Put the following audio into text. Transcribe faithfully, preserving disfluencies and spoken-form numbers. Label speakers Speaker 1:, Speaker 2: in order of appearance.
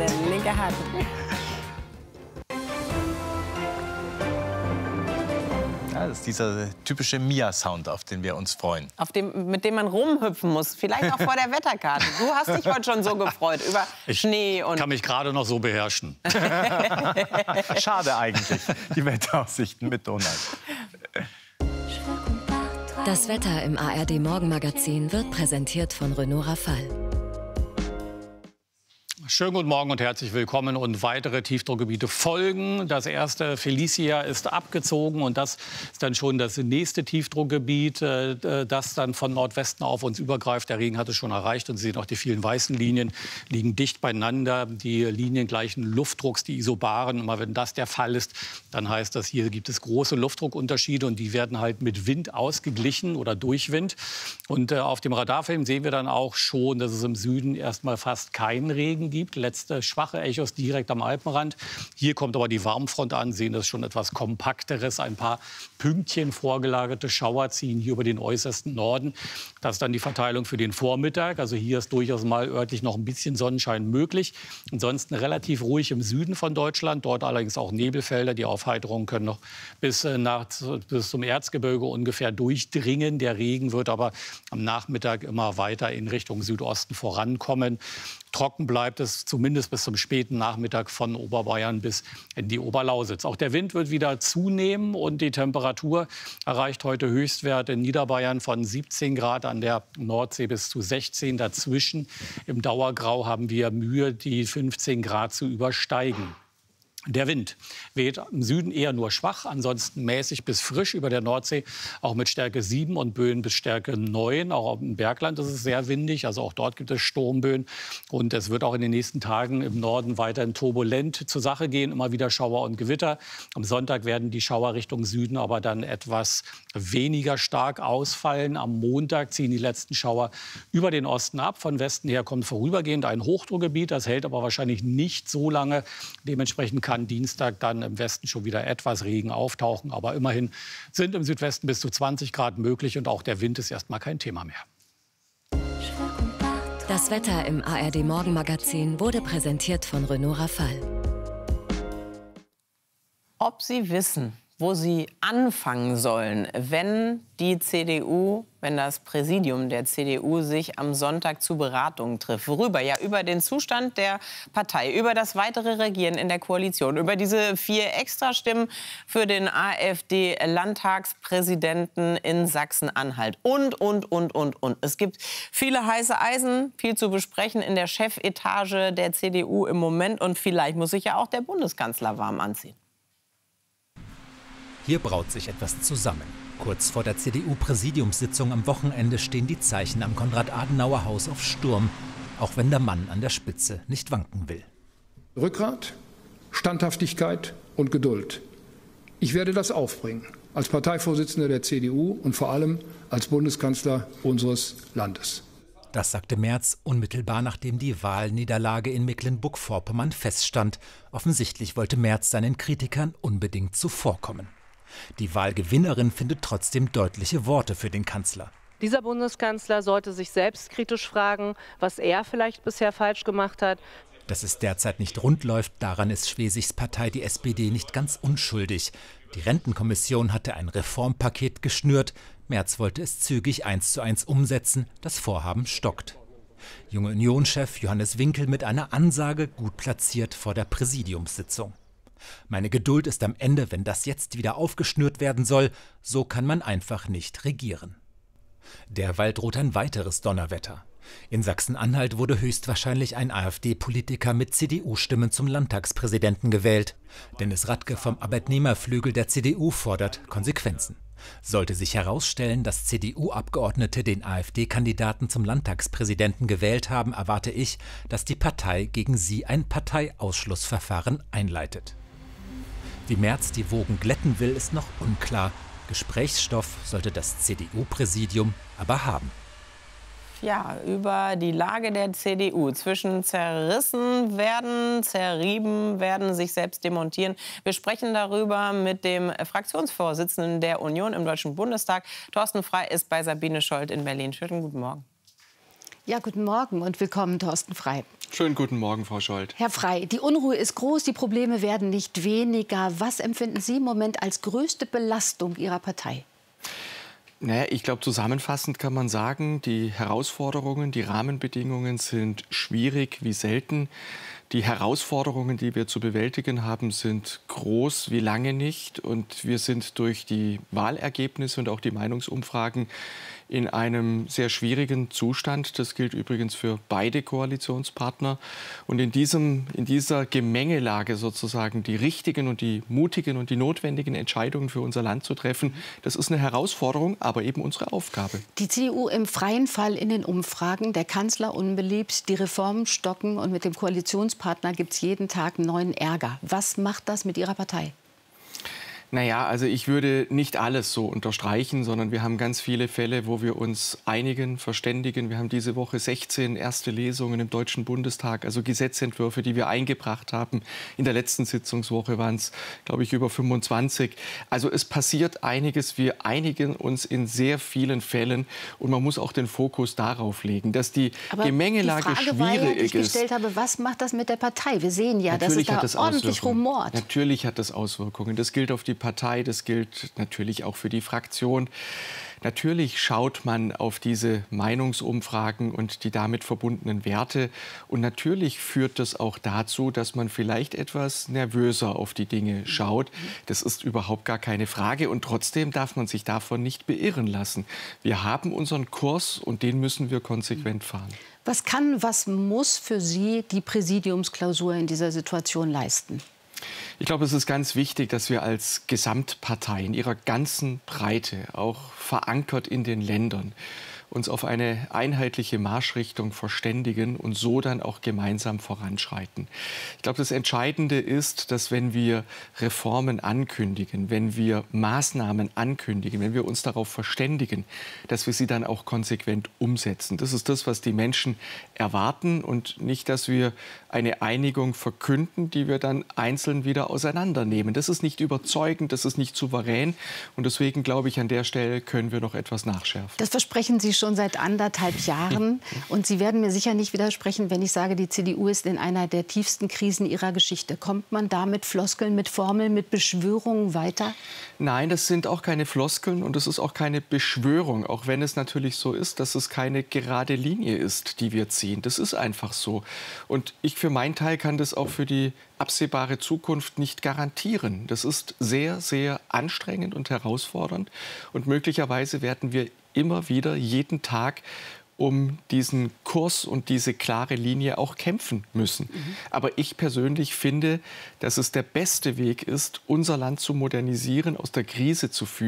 Speaker 1: der linke Haken.
Speaker 2: Ja, das ist dieser typische Mia-Sound, auf den wir uns freuen.
Speaker 1: Auf dem, mit dem man rumhüpfen muss, vielleicht auch vor der Wetterkarte. Du hast dich heute schon so gefreut über
Speaker 3: ich
Speaker 1: Schnee und...
Speaker 3: Ich kann mich gerade noch so beherrschen.
Speaker 2: Schade eigentlich, die Wetteraussichten mit Donald.
Speaker 4: Das Wetter im A R D-Morgenmagazin wird präsentiert von Renault Rafale.
Speaker 3: Schönen guten Morgen und herzlich willkommen. Und weitere Tiefdruckgebiete folgen. Das erste, Felicia, ist abgezogen. Und das ist dann schon das nächste Tiefdruckgebiet, das dann von Nordwesten auf uns übergreift. Der Regen hat es schon erreicht. Und Sie sehen auch, die vielen weißen Linien liegen dicht beieinander. Die Linien gleichen Luftdrucks, die Isobaren. Immer wenn das der Fall ist, dann heißt das, hier gibt es große Luftdruckunterschiede. Und die werden halt mit Wind ausgeglichen oder durch Wind. Und äh, auf dem Radarfilm sehen wir dann auch schon, dass es im Süden erstmal fast keinen Regen gibt. Letzte schwache Echos direkt am Alpenrand. Hier kommt aber die Warmfront an. Sehen das schon etwas kompakteres. Ein paar Pünktchen vorgelagerte Schauer ziehen hier über den äußersten Norden. Das ist dann die Verteilung für den Vormittag. Also hier ist durchaus mal örtlich noch ein bisschen Sonnenschein möglich. Ansonsten relativ ruhig im Süden von Deutschland. Dort allerdings auch Nebelfelder. Die Aufheiterungen können noch bis, nach, bis zum Erzgebirge ungefähr durchdringen. Der Regen wird aber am Nachmittag immer weiter in Richtung Südosten vorankommen. Trocken bleibt es zumindest bis zum späten Nachmittag von Oberbayern bis in die Oberlausitz. Auch der Wind wird wieder zunehmen und die Temperatur erreicht heute Höchstwerte in Niederbayern von siebzehn Grad, an der Nordsee bis zu sechzehn. Dazwischen im Dauergrau haben wir Mühe, die fünfzehn Grad zu übersteigen. Der Wind weht im Süden eher nur schwach, ansonsten mäßig bis frisch über der Nordsee, auch mit Stärke sieben und Böen bis Stärke neun. Auch im Bergland ist es sehr windig, also auch dort gibt es Sturmböen. Und es wird auch in den nächsten Tagen im Norden weiterhin turbulent zur Sache gehen, immer wieder Schauer und Gewitter. Am Sonntag werden die Schauer Richtung Süden aber dann etwas weniger stark ausfallen. Am Montag ziehen die letzten Schauer über den Osten ab. Von Westen her kommt vorübergehend ein Hochdruckgebiet, das hält aber wahrscheinlich nicht so lange. Dementsprechend kann Kann Dienstag dann im Westen schon wieder etwas Regen auftauchen. Aber immerhin sind im Südwesten bis zu zwanzig Grad möglich und auch der Wind ist erst mal kein Thema mehr.
Speaker 4: Das Wetter im A R D-Morgenmagazin wurde präsentiert von Renault Rafale.
Speaker 1: Ob Sie wissen, wo Sie anfangen sollen, wenn die C D U, wenn das Präsidium der C D U sich am Sonntag zu Beratungen trifft. Worüber? Ja, über den Zustand der Partei, über das weitere Regieren in der Koalition, über diese vier Extrastimmen für den AfD-Landtagspräsidenten in Sachsen-Anhalt und, und, und, und, und. Es gibt viele heiße Eisen, viel zu besprechen in der Chefetage der C D U im Moment. Und vielleicht muss sich ja auch der Bundeskanzler warm anziehen.
Speaker 5: Hier braut sich etwas zusammen. Kurz vor der C D U-Präsidiumssitzung am Wochenende stehen die Zeichen am Konrad-Adenauer-Haus auf Sturm, auch wenn der Mann an der Spitze nicht wanken will.
Speaker 6: Rückgrat, Standhaftigkeit und Geduld. Ich werde das aufbringen, als Parteivorsitzender der C D U und vor allem als Bundeskanzler unseres Landes.
Speaker 5: Das sagte Merz unmittelbar, nachdem die Wahlniederlage in Mecklenburg-Vorpommern feststand. Offensichtlich wollte Merz seinen Kritikern unbedingt zuvorkommen. Die Wahlgewinnerin findet trotzdem deutliche Worte für den Kanzler.
Speaker 7: Dieser Bundeskanzler sollte sich selbstkritisch fragen, was er vielleicht bisher falsch gemacht hat.
Speaker 5: Dass es derzeit nicht rund läuft, daran ist Schwesigs Partei, die S P D, nicht ganz unschuldig. Die Rentenkommission hatte ein Reformpaket geschnürt. Merz wollte es zügig eins zu eins umsetzen. Das Vorhaben stockt. Junge Union-Chef Johannes Winkel mit einer Ansage gut platziert vor der Präsidiumssitzung. Meine Geduld ist am Ende, wenn das jetzt wieder aufgeschnürt werden soll. So kann man einfach nicht regieren. Derweil droht ein weiteres Donnerwetter. In Sachsen-Anhalt wurde höchstwahrscheinlich ein AfD-Politiker mit C D U-Stimmen zum Landtagspräsidenten gewählt. Dennis Radke vom Arbeitnehmerflügel der C D U fordert Konsequenzen. Sollte sich herausstellen, dass C D U-Abgeordnete den AfD-Kandidaten zum Landtagspräsidenten gewählt haben, erwarte ich, dass die Partei gegen sie ein Parteiausschlussverfahren einleitet. Wie Merz die Wogen glätten will, ist noch unklar. Gesprächsstoff sollte das C D U-Präsidium aber haben.
Speaker 1: Ja, über die Lage der C D U. Zwischen zerrissen werden, zerrieben werden, sich selbst demontieren. Wir sprechen darüber mit dem Fraktionsvorsitzenden der Union im Deutschen Bundestag. Thorsten Frey ist bei Sabine Scholz in Berlin. Schönen guten Morgen.
Speaker 8: Ja, guten Morgen und willkommen, Thorsten Frey.
Speaker 9: Schönen guten Morgen, Frau Scholz.
Speaker 8: Herr Frey, die Unruhe ist groß, die Probleme werden nicht weniger. Was empfinden Sie im Moment als größte Belastung Ihrer Partei?
Speaker 9: Naja, ich glaube, zusammenfassend kann man sagen, die Herausforderungen, die Rahmenbedingungen sind schwierig wie selten. Die Herausforderungen, die wir zu bewältigen haben, sind groß wie lange nicht. Und wir sind durch die Wahlergebnisse und auch die Meinungsumfragen in einem sehr schwierigen Zustand. Das gilt übrigens für beide Koalitionspartner. Und in, diesem, in dieser Gemengelage sozusagen die richtigen und die mutigen und die notwendigen Entscheidungen für unser Land zu treffen, das ist eine Herausforderung, aber eben unsere Aufgabe.
Speaker 8: Die C D U im freien Fall in den Umfragen, der Kanzler unbeliebt, die Reformen stocken und mit dem Koalitionspartner gibt es jeden Tag neuen Ärger. Was macht das mit Ihrer Partei?
Speaker 9: Naja, also ich würde nicht alles so unterstreichen, sondern wir haben ganz viele Fälle, wo wir uns einigen, verständigen. Wir haben diese Woche sechzehn erste Lesungen im Deutschen Bundestag, also Gesetzentwürfe, die wir eingebracht haben. In der letzten Sitzungswoche waren es, glaube ich, über fünfundzwanzig. Also es passiert einiges. Wir einigen uns in sehr vielen Fällen und man muss auch den Fokus darauf legen, dass die
Speaker 8: Aber
Speaker 9: Gemengelage
Speaker 8: die Frage
Speaker 9: schwierig
Speaker 8: war ja, die ich
Speaker 9: ist.
Speaker 8: gestellt habe, was macht das mit der Partei? Wir sehen ja,
Speaker 9: Natürlich
Speaker 8: dass es da ordentlich rumort.
Speaker 9: Natürlich hat das Auswirkungen. Das gilt auf die Partei, das gilt natürlich auch für die Fraktion. Natürlich schaut man auf diese Meinungsumfragen und die damit verbundenen Werte. Und natürlich führt das auch dazu, dass man vielleicht etwas nervöser auf die Dinge schaut. Das ist überhaupt gar keine Frage. Und trotzdem darf man sich davon nicht beirren lassen. Wir haben unseren Kurs und den müssen wir konsequent fahren.
Speaker 8: Was kann, was muss für Sie die Präsidiumsklausur in dieser Situation leisten?
Speaker 9: Ich glaube, es ist ganz wichtig, dass wir als Gesamtpartei in ihrer ganzen Breite, auch verankert in den Ländern, uns auf eine einheitliche Marschrichtung verständigen und so dann auch gemeinsam voranschreiten. Ich glaube, das Entscheidende ist, dass wenn wir Reformen ankündigen, wenn wir Maßnahmen ankündigen, wenn wir uns darauf verständigen, dass wir sie dann auch konsequent umsetzen. Das ist das, was die Menschen erwarten und nicht, dass wir eine Einigung verkünden, die wir dann einzeln wieder auseinandernehmen. Das ist nicht überzeugend, das ist nicht souverän und deswegen glaube ich, an der Stelle können wir noch etwas nachschärfen.
Speaker 8: Das versprechen Sie schon seit anderthalb Jahren. Und Sie werden mir sicher nicht widersprechen, wenn ich sage, die C D U ist in einer der tiefsten Krisen ihrer Geschichte. Kommt man da mit Floskeln, mit Formeln, mit Beschwörungen weiter?
Speaker 9: Nein, das sind auch keine Floskeln und es ist auch keine Beschwörung, auch wenn es natürlich so ist, dass es keine gerade Linie ist, die wir ziehen. Das ist einfach so. Und ich für meinen Teil kann das auch für die absehbare Zukunft nicht garantieren. Das ist sehr, sehr anstrengend und herausfordernd. Und möglicherweise werden wir immer wieder jeden Tag um diesen Kurs und diese klare Linie auch kämpfen müssen. Mhm. Aber ich persönlich finde, dass es der beste Weg ist, unser Land zu modernisieren, aus der Krise zu führen.